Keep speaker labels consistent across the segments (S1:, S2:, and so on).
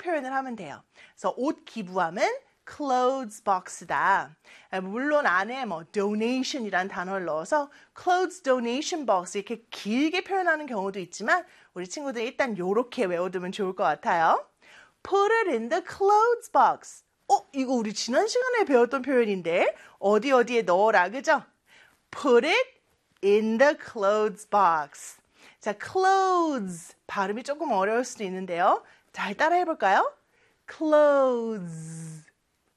S1: 표현을 하면 돼요. 그래서 옷 기부함은 clothes box다. 물론 안에 뭐 donation이란 단어를 넣어서 clothes donation box 이렇게 길게 표현하는 경우도 있지만 우리 친구들 일단 이렇게 외워두면 좋을 것 같아요. Put it in the clothes box. 이거 우리 지난 시간에 배웠던 표현인데 어디에 넣어라, 그죠? Put it in the clothes box. 자, clothes 발음이 조금 어려울 수도 있는데요. 잘 따라 해볼까요? clothes.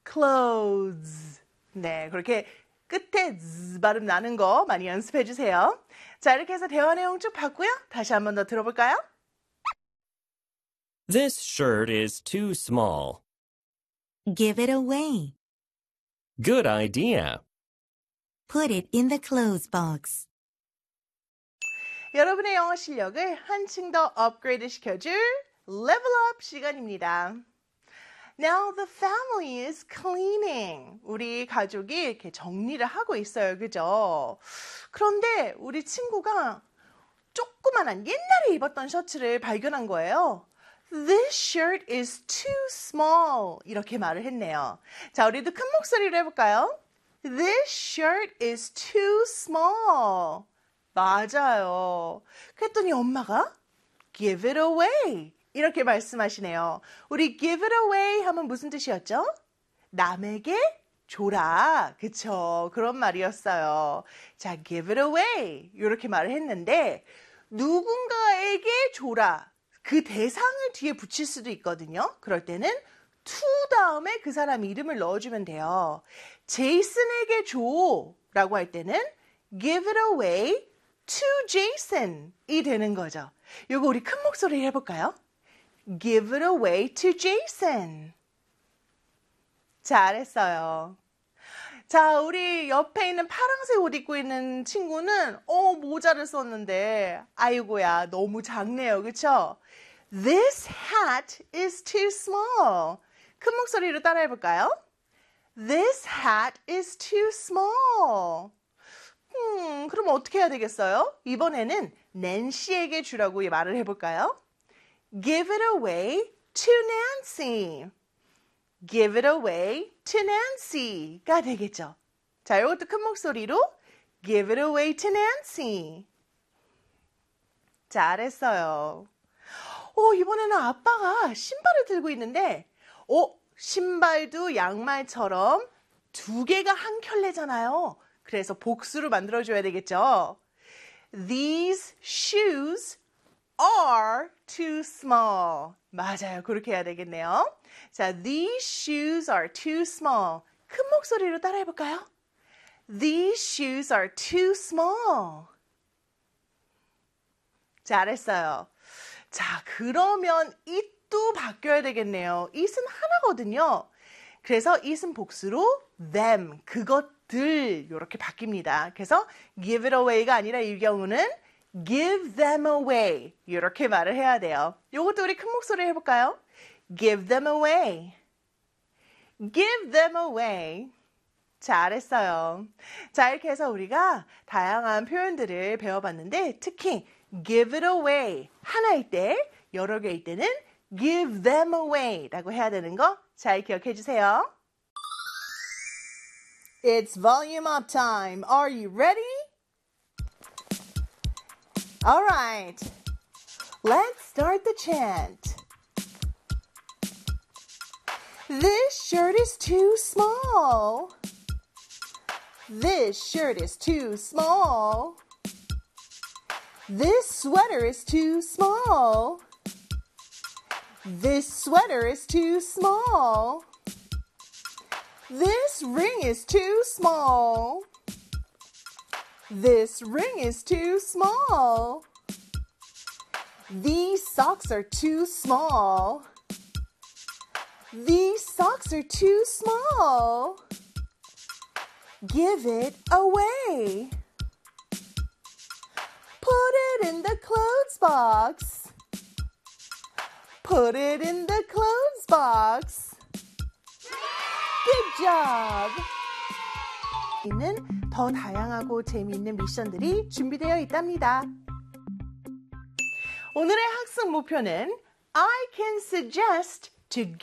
S1: 네, 그렇게 끝에 z 발음 나는 거 많이 연습해 주세요. 자, 이렇게 해서 대화 내용 쭉 봤고요. 다시 한 번 더 들어볼까요?
S2: This shirt is too small.
S3: Give it away.
S2: Good idea.
S3: Put it in the clothes box.
S1: 여러분의 영어 실력을 한층 더 업그레이드 시켜줄 Level Up 시간입니다. Now the family is cleaning. 우리 가족이 이렇게 정리를 하고 있어요. 그죠? 그런데 우리 친구가 조그만한 옛날에 입었던 셔츠를 발견한 거예요. This shirt is too small. 이렇게 말을 했네요. 자, 우리도 큰 목소리로 해볼까요? This shirt is too small. 맞아요. 그랬더니 엄마가 give it away. 이렇게 말씀하시네요. 우리 give it away 하면 무슨 뜻이었죠? 남에게 줘라. 그쵸? 그런 말이었어요. 자, give it away. 이렇게 말을 했는데 누군가에게 줘라. 그 대상을 뒤에 붙일 수도 있거든요. 그럴 때는 to 다음에 그 사람 이름을 넣어주면 돼요. 제이슨에게 줘 라고 할 때는 give it away to Jason이 되는 거죠. 이거 우리 큰 목소리로 해볼까요? Give it away to Jason. 잘했어요. 자, 우리 옆에 있는 파란색 옷 입고 있는 친구는 모자를 썼는데 아이고야 너무 작네요. 그쵸? This hat is too small. 큰 목소리로 따라해 볼까요? This hat is too small. 그럼 어떻게 해야 되겠어요? 이번에는 낸시에게 주라고 말을 해볼까요? Give it away to Nancy. Give it away to Nancy가 되겠죠. 자, 이것도 큰 목소리로 Give it away to Nancy. 잘했어요. 이번에는 아빠가 신발을 들고 있는데 신발도 양말처럼 두 개가 한 켤레잖아요. 그래서 복수로 만들어줘야 되겠죠. These shoes are too small. 맞아요. 그렇게 해야 되겠네요. 자, these shoes are too small. 큰 목소리로 따라해볼까요? These shoes are too small. 잘했어요. 자, 그러면 it도 바뀌어야 되겠네요. it은 하나거든요. 그래서 it은 복수로 them, 그것들 이렇게 바뀝니다. 그래서 give it away가 아니라 이 경우는 give them away 이렇게 말을 해야 돼요. 이것도 우리 큰 목소리로 해볼까요? Give them away. Give them away. 잘했어요. 자, 이렇게 해서 우리가 다양한 표현들을 배워봤는데 특히 give it away 하나일 때 여러 개일 때는 give them away 라고 해야 되는 거 잘 기억해 주세요. It's volume up time. Are you ready? All right. Let's start the chant. This shirt is too small. This shirt is too small. This sweater is too small. This sweater is too small. This ring is too small. This ring is too small. These socks are too small. These socks are too small. Give it away. Put it in the clothes box. Put it in the clothes box. Good job. 있는 더 다양하고 재미있는 미션들이 준비되어 있답니다. 오늘의 학습 목표는 I can suggest to